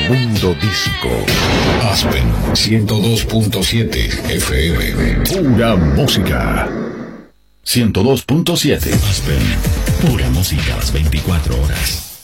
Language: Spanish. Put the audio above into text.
Mundo Disco. Aspen 102.7 FM. Pura música. 102.7 Aspen. Pura música a las 24 horas.